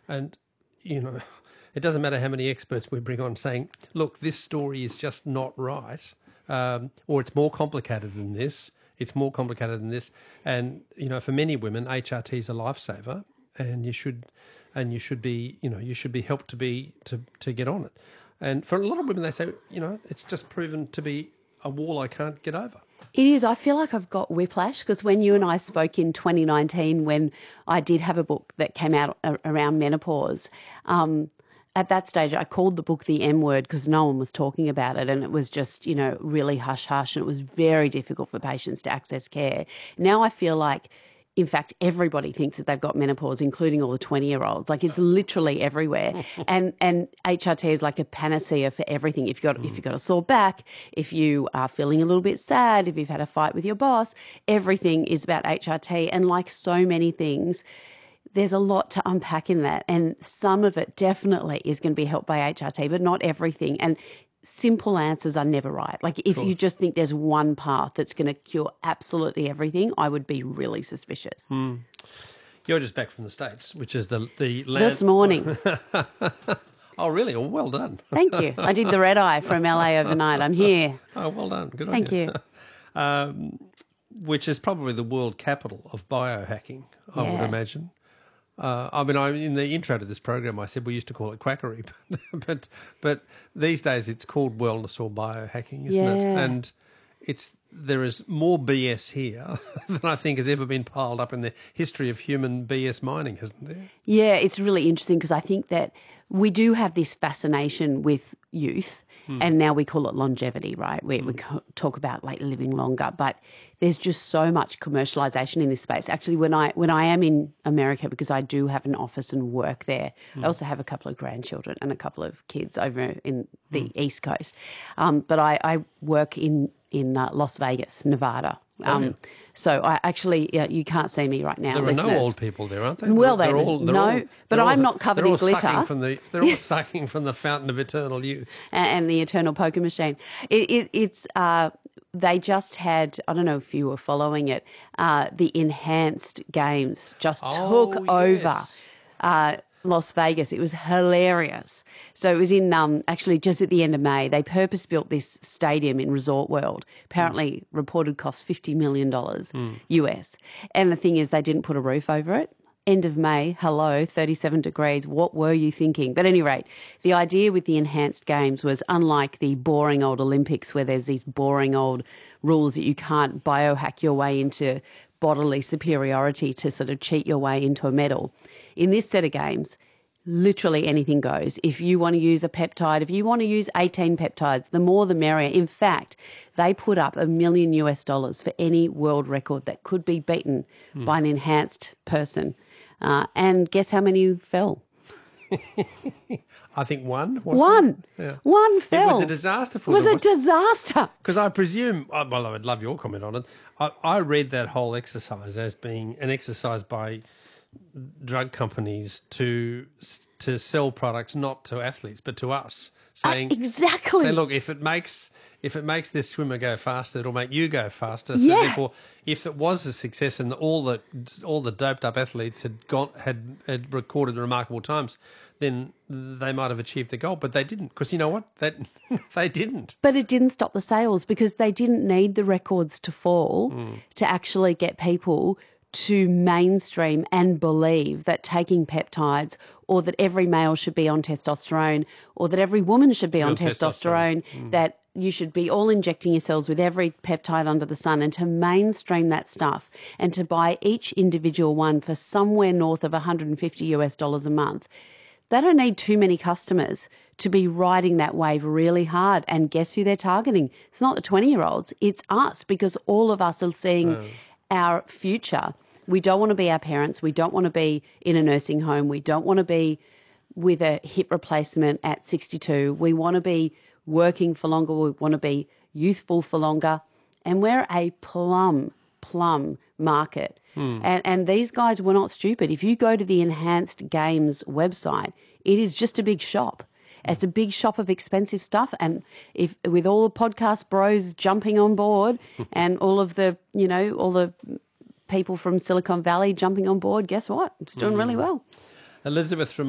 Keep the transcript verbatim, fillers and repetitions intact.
And, you know, it doesn't matter how many experts we bring on saying, look, this story is just not right, um, or it's more complicated than this, it's more complicated than this. And, you know, for many women, H R T is a lifesaver, and you should and you should be, you know, you should be helped to be to, to get on it. And for a lot of women, they say, you know, it's just proven to be a wall I can't get over. It is. I feel like I've got whiplash because when you and I spoke in twenty nineteen, when I did have a book that came out a- around menopause, um, at that stage I called the book The M Word because no one was talking about it, and it was just, you know, really hush-hush, and it was very difficult for patients to access care. Now I feel like, in fact, everybody thinks that they've got menopause, including all the twenty-year-olds. Like, it's literally everywhere. and and H R T is like a panacea for everything. If you've got, mm. if you've got a sore back, if you are feeling a little bit sad, if you've had a fight with your boss, everything is about H R T. And like so many things, there's a lot to unpack in that. And some of it definitely is going to be helped by H R T, but not everything. And simple answers are never right. Like, if you just think there's one path that's going to cure absolutely everything, I would be really suspicious. Mm. You're just back from the States, which is the the land... This morning. Oh, really? Well, well done. Thank you. I did the red eye from L A overnight. I'm here. Oh, well done. Good on Thank you. you. um, which is probably the world capital of biohacking, I Yeah. would imagine. Uh, I mean, I, in the intro to this program, I said we used to call it quackery, but but, but these days it's called wellness or biohacking, isn't Yeah. it? And it's there is more B S here than I think has ever been piled up in the history of human B S mining, hasn't there? Yeah, it's really interesting because I think that we do have this fascination with youth, mm. and now we call it longevity, right? We, mm. we talk about like living longer, but there's just so much commercialization in this space. Actually, when I when I am in America, because I do have an office and work there, mm. I also have a couple of grandchildren and a couple of kids over in the mm. East Coast. Um, but I, I work in in uh, Las Vegas, Nevada. Um, oh, yeah. So I actually, yeah, you can't see me right now. There are listeners. no old people there, aren't they? Well, they're, they they're all, they're no, all, but all, I'm not covered in in glitter. Sucking from the, they're all sucking from the fountain of eternal youth. And the eternal poker machine. It, it, it's uh, they just had, I don't know if you were following it, uh, the enhanced games just Oh, took yes. over uh, Las Vegas. It was hilarious. So it was in um, actually just at the end of May. They purpose-built this stadium in Resort World. Apparently mm. reported cost fifty million dollars mm. U S. And the thing is, they didn't put a roof over it. End of May, hello, thirty-seven degrees. What were you thinking? But at any rate, the idea with the enhanced games was, unlike the boring old Olympics where there's these boring old rules that you can't biohack your way into bodily superiority to sort of cheat your way into a medal. In this set of games, literally anything goes. If you want to use a peptide, if you want to use eighteen peptides, the more the merrier. In fact, they put up a million U S dollars for any world record that could be beaten mm. by an enhanced person. Uh, and guess how many fell? I think one. One. Yeah. One fell. It was a disaster for them. It was them. a disaster. Because I presume, well, I would love your comment on it. I, I read that whole exercise as being an exercise by drug companies to to sell products not to athletes but to us, saying uh, exactly. Saying, look, if it makes if it makes this swimmer go faster, it'll make you go faster. So yeah. therefore, if it was a success and all the all the doped up athletes had gone had, had recorded remarkable times, then they might have achieved the goal, but they didn't. Because you know what? That they didn't. But it didn't stop the sales because they didn't need the records to fall mm. to actually get people to mainstream and believe that taking peptides, or that every male should be on testosterone, or that every woman should be on testosterone, testosterone. Mm. that you should be all injecting yourselves with every peptide under the sun, and to mainstream that stuff and to buy each individual one for somewhere north of one hundred fifty U S dollars a month. They don't need too many customers to be riding that wave really hard. And guess who they're targeting? It's not the twenty-year-olds. It's us, because all of us are seeing oh. our future. We don't want to be our parents. We don't want to be in a nursing home. We don't want to be with a hip replacement at sixty-two. We want to be working for longer. We want to be youthful for longer. And we're a plum, plum market. Hmm. And, and these guys were not stupid. If you go to the Enhanced Games website, it is just a big shop. It's a big shop of expensive stuff. And if with all the podcast bros jumping on board and all of the, you know, all the people from Silicon Valley jumping on board, guess what? It's doing mm. really well. Elizabeth from